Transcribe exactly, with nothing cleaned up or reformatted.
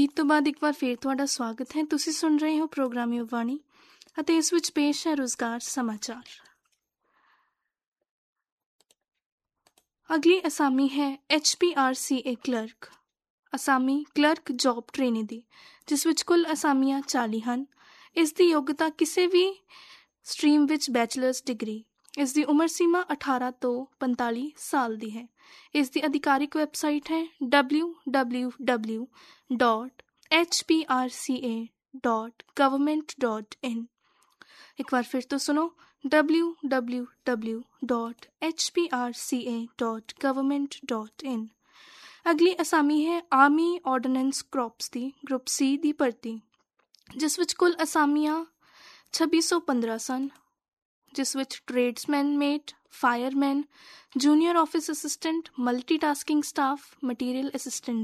Break ਤੋਂ ਬਾਅਦ ਇੱਕ ਵਾਰ ਫੇਰ ਤੁਹਾਡਾ ਸਵਾਗਤ ਹੈ। ਤੁਸੀਂ ਸੁਣ ਰਹੇ ਹੋ ਪ੍ਰੋਗਰਾਮ ਯੁਵਾਣੀ ਅਤੇ ਇਸ ਵਿੱਚ ਪੇਸ਼ ਹੈ ਰੁਜ਼ਗਾਰ ਸਮਾਚਾਰ। ਅਗਲੀ ਅਸਾਮੀ ਹੈ ਐਚ ਪੀ ਆਰ ਸੀ ਏ ਕਲਰਕ। ਅਸਾਮੀ ਕਲਰਕ ਜੌਬ ਟ੍ਰੇਨੀ ਦੀ, ਜਿਸ ਵਿੱਚ ਕੁੱਲ ਅਸਾਮੀਆਂ ਚਾਲੀ ਹਨ। ਇਸ ਦੀ ਯੋਗਤਾ ਕਿਸੇ ਵੀ ਸਟਰੀਮ ਵਿੱਚ ਬੈਚਲਰਸ ਡਿਗਰੀ। ਇਸ ਦੀ ਉਮਰ ਸੀਮਾ ਅਠਾਰਾਂ ਤੋਂ ਪੰਤਾਲੀ ਸਾਲ ਦੀ ਹੈ। ਇਸ ਦੀ ਅਧਿਕਾਰਿਕ ਵੈਬਸਾਈਟ ਹੈ W W W dot H P R C A dot government dot in. ਇੱਕ ਵਾਰ ਫਿਰ ਤੋਂ ਸੁਣੋ W W W dot H P R C A dot government dot in. ਅਗਲੀ ਅਸਾਮੀ ਹੈ ਆਰਮੀ ਆਰਡੀਨੈਂਸ ਕ੍ਰੋਪਸ ਦੀ ਗਰੁੱਪ ਸੀ ਦੀ ਭਰਤੀ, ਜਿਸ ਵਿੱਚ ਕੁੱਲ ਅਸਾਮੀਆਂ ਛੱਬੀ ਸੌ ਪੰਦਰਾਂ ਸਨ, ਜਿਸ ਵਿੱਚ ਟ੍ਰੇਡਸਮੈਨ ਮੇਟ, fireman, junior office assistant, multitasking staff, material assistant